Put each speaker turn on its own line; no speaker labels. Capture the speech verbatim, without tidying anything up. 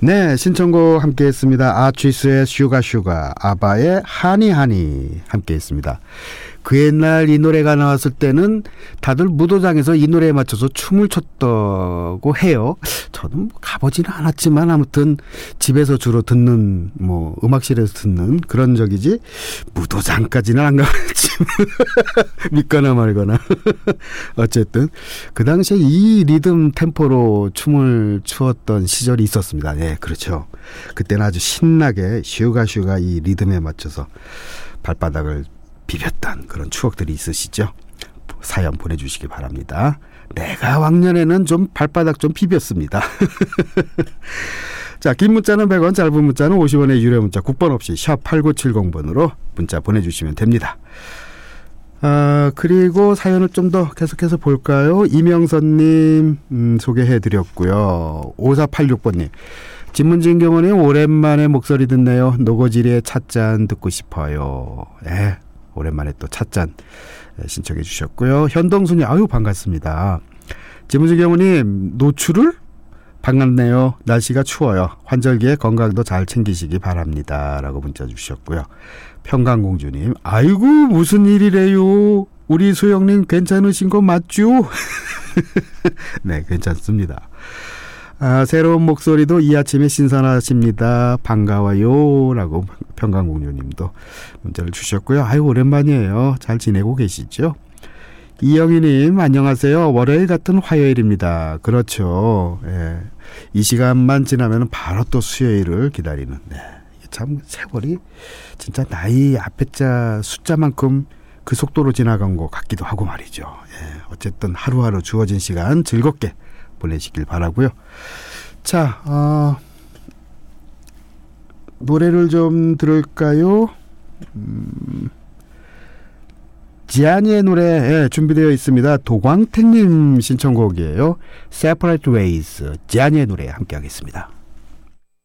네, 신청곡 함께했습니다. 아취스의 슈가 슈가, 아바의 하니 하니 함께했습니다. 그 옛날 이 노래가 나왔을 때는 다들 무도장에서 이 노래에 맞춰서 춤을 췄다고 해요. 저는 뭐 가보지는 않았지만 아무튼 집에서 주로 듣는, 뭐 음악실에서 듣는 그런 적이지 무도장까지는 안 가봤지만 믿거나 말거나 어쨌든 그 당시에 이 리듬 템포로 춤을 추었던 시절이 있었습니다. 네, 그렇죠. 그때는 아주 신나게 슈가 슈가 이 리듬에 맞춰서 발바닥을 비볐던 그런 추억들이 있으시죠? 사연 보내주시기 바랍니다. 내가 왕년에는 좀 발바닥 좀 비볐습니다. 자, 긴 문자는 백 원, 짧은 문자는 오십 원의 유료 문자, 국번 없이 샵 팔구칠공 번으로 문자 보내주시면 됩니다. 아, 그리고 사연을 좀 더 계속해서 볼까요? 이명선님 음, 소개해드렸고요. 오사팔육 번님. 진문진 경원님 오랜만에 목소리 듣네요. 노고지리의 찻잔 듣고 싶어요. 예, 오랜만에 또 찻잔 신청해 주셨고요. 현동순이 아유 반갑습니다. 진문진 경원님 노출을? 반갑네요. 날씨가 추워요. 환절기에 건강도 잘 챙기시기 바랍니다. 라고 문자 주셨고요. 평강공주님 아이고 무슨 일이래요. 우리 소영님 괜찮으신 거 맞죠? 네, 괜찮습니다. 아, 새로운 목소리도 이 아침에 신선하십니다. 반가워요. 라고 평강공주님도 문자를 주셨고요. 아유 오랜만이에요. 잘 지내고 계시죠? 이영희님 안녕하세요. 월요일 같은 화요일입니다. 그렇죠. 예. 이 시간만 지나면 바로 또 수요일을 기다리는. 네. 참 세월이 진짜 나이 앞에 자 숫자만큼 그 속도로 지나간 것 같기도 하고 말이죠. 예. 어쨌든 하루하루 주어진 시간 즐겁게 보내시길 바라고요. 자, 어, 노래를 좀 들을까요? 음, 지아니의 노래 예, 준비되어 있습니다. 도광택님 신청곡이에요. Separate Ways, 지아니의 노래 함께 하겠습니다.